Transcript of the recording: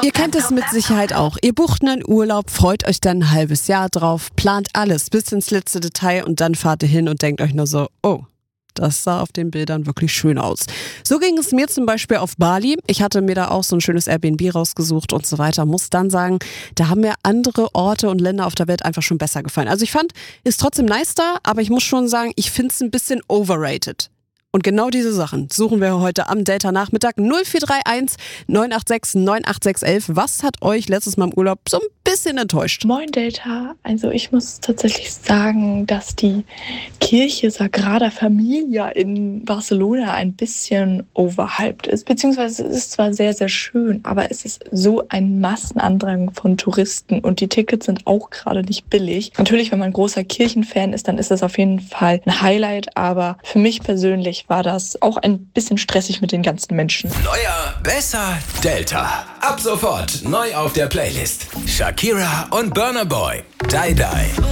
Ihr kennt es mit Sicherheit auch. Ihr bucht einen Urlaub, freut euch dann ein halbes Jahr drauf, plant alles bis ins letzte Detail und dann fahrt ihr hin und denkt euch nur so, oh, das sah auf den Bildern wirklich schön aus. So ging es mir zum Beispiel auf Bali. Ich hatte mir da auch so ein schönes Airbnb rausgesucht und so weiter. Muss dann sagen, da haben mir andere Orte und Länder auf der Welt einfach schon besser gefallen. Also ich fand, ist trotzdem nice da, aber ich muss schon sagen, ich finde es ein bisschen overrated. Und genau diese Sachen suchen wir heute am Delta-Nachmittag 0431 986 98611. Was hat euch letztes Mal im Urlaub so ein bisschen enttäuscht? Moin Delta, also ich muss tatsächlich sagen, dass die Kirche Sagrada Familia in Barcelona ein bisschen overhyped ist, beziehungsweise es ist zwar sehr, sehr schön, aber es ist so ein Massenandrang von Touristen und die Tickets sind auch gerade nicht billig. Natürlich, wenn man ein großer Kirchenfan ist, dann ist das auf jeden Fall ein Highlight, aber für mich persönlich war das auch ein bisschen stressig mit den ganzen Menschen. Neuer, besser, Delta. Ab sofort neu auf der Playlist. Shakira und Burna Boy. Die Die.